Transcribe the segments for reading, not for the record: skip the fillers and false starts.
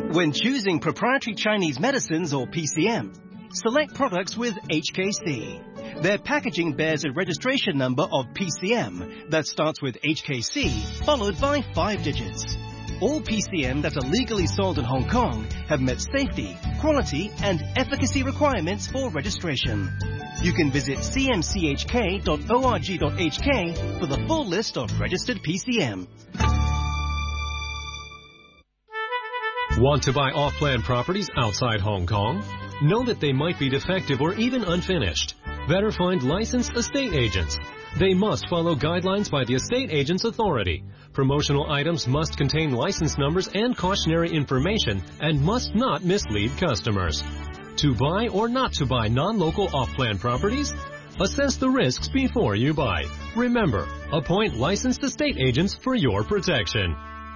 When choosing proprietary Chinese medicines or PCM, select products with HKC. Their packaging bears a registration number of PCM that starts with HKC, followed by 5 digits. All PCM that are legally sold in Hong Kong have met safety, quality, and efficacy requirements for registration. You can visit cmchk.org.hk for the full list of registered PCM. Want to buy off-plan properties outside Hong Kong? Know that they might be defective or even unfinished. Better find licensed estate agents. They must follow guidelines by the Estate Agents Authority. Promotional items must contain license numbers and cautionary information and must not mislead customers. To buy or not to buy non-local off-plan properties? Assess the risks before you buy. Remember, appoint licensed estate agents for your protection.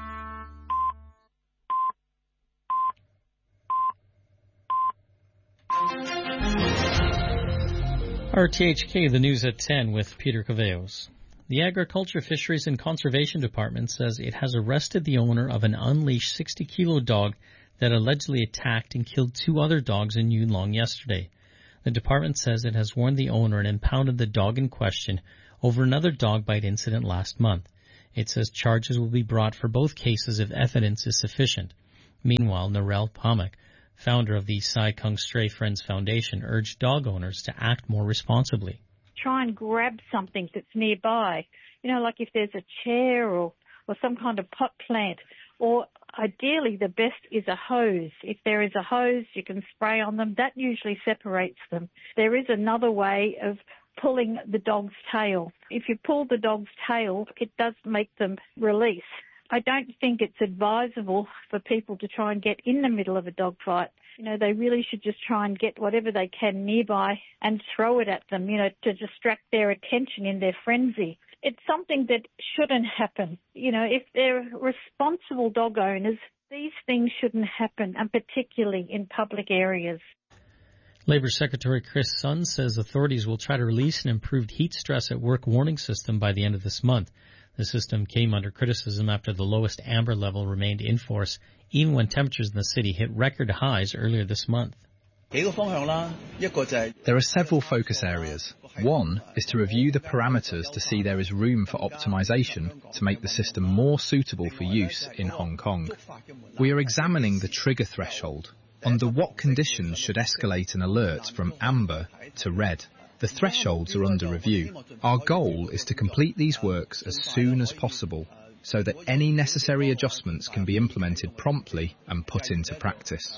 RTHK, the news at 10 with Peter Caveos. The Agriculture, Fisheries and Conservation Department says it has arrested the owner of an unleashed 60-kilo dog that allegedly attacked and killed 2 other dogs in Yuen Long yesterday. The department says it has warned the owner and impounded the dog in question over another dog bite incident last month. It says charges will be brought for both cases if evidence is sufficient. Meanwhile, Narelle Pamak, founder of the Sai Kung Stray Friends Foundation, urged dog owners to act more responsibly. Try and grab something that's nearby, like if there's a chair or some kind of pot plant, or ideally the best is a hose. If there is a hose, you can spray on them. That usually separates them. There is another way of pulling the dog's tail. If you pull the dog's tail, it does make them release. I don't think it's advisable for people to try and get in the middle of a dog fight. They really should just try and get whatever they can nearby and throw it at them, to distract their attention in their frenzy. It's something that shouldn't happen. If they're responsible dog owners, these things shouldn't happen, and particularly in public areas. Labour Secretary Chris Sun says authorities will try to release an improved heat stress at work warning system by the end of this month. The system came under criticism after the lowest amber level remained in force, even when temperatures in the city hit record highs earlier this month. There are several focus areas. One is to review the parameters to see there is room for optimization to make the system more suitable for use in Hong Kong. We are examining the trigger threshold. Under what conditions should escalate an alert from amber to red? The thresholds are under review. Our goal is to complete these works as soon as possible so that any necessary adjustments can be implemented promptly and put into practice.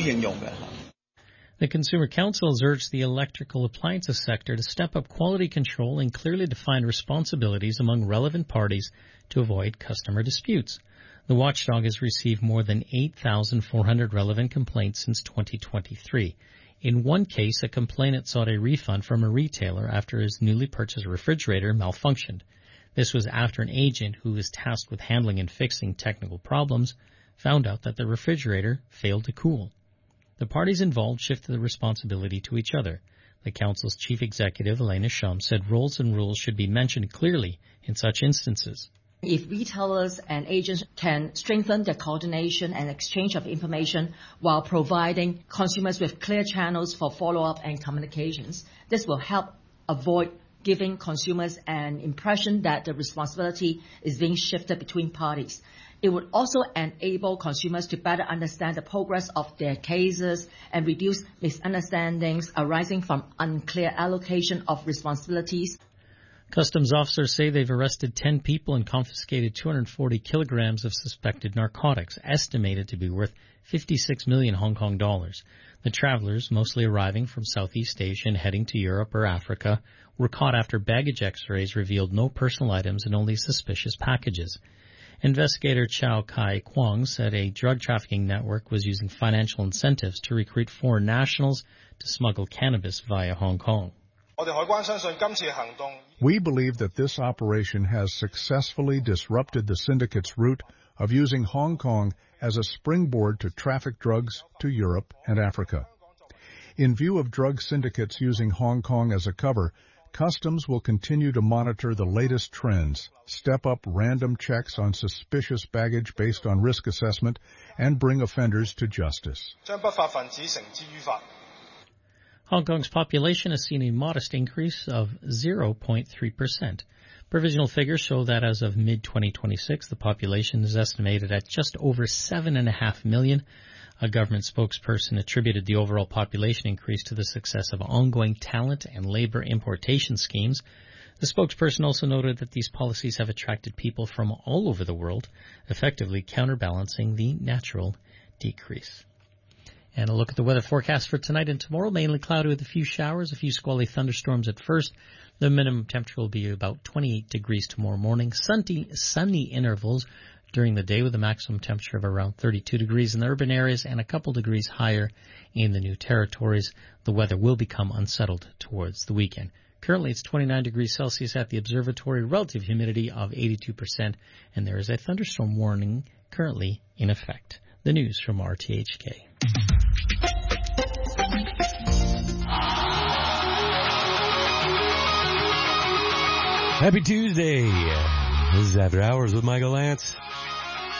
The Consumer Council has urged the electrical appliances sector to step up quality control and clearly define responsibilities among relevant parties to avoid customer disputes. The watchdog has received more than 8,400 relevant complaints since 2023. In one case, a complainant sought a refund from a retailer after his newly purchased refrigerator malfunctioned. This was after an agent who was tasked with handling and fixing technical problems found out that the refrigerator failed to cool. The parties involved shifted the responsibility to each other. The Council's chief executive, Elena Shum, said roles and rules should be mentioned clearly in such instances. If retailers and agents can strengthen their coordination and exchange of information while providing consumers with clear channels for follow-up and communications, this will help avoid giving consumers an impression that the responsibility is being shifted between parties. It would also enable consumers to better understand the progress of their cases and reduce misunderstandings arising from unclear allocation of responsibilities. Customs officers say they've arrested 10 people and confiscated 240 kilograms of suspected narcotics, estimated to be worth 56 million Hong Kong dollars. The travelers, mostly arriving from Southeast Asia and heading to Europe or Africa, were caught after baggage x-rays revealed no personal items and only suspicious packages. Investigator Chow Kai Kwong said a drug trafficking network was using financial incentives to recruit foreign nationals to smuggle cannabis via Hong Kong. We believe that this operation has successfully disrupted the syndicate's route of using Hong Kong as a springboard to traffic drugs to Europe and Africa. In view of drug syndicates using Hong Kong as a cover, Customs will continue to monitor the latest trends, step up random checks on suspicious baggage based on risk assessment, and bring offenders to justice. Hong Kong's population has seen a modest increase of 0.3%. Provisional figures show that as of mid-2026, the population is estimated at just over 7.5 million. A government spokesperson attributed the overall population increase to the success of ongoing talent and labor importation schemes. The spokesperson also noted that these policies have attracted people from all over the world, effectively counterbalancing the natural decrease. And a look at the weather forecast for tonight and tomorrow. Mainly cloudy with a few showers, a few squally thunderstorms at first. The minimum temperature will be about 28 degrees tomorrow morning. Sunny intervals during the day with a maximum temperature of around 32 degrees in the urban areas and a couple degrees higher in the New Territories. The weather will become unsettled towards the weekend. Currently, it's 29 degrees Celsius at the observatory, relative humidity of 82%, and there is a thunderstorm warning currently in effect. The news from RTHK. Happy Tuesday. This is After Hours with Michael Lance.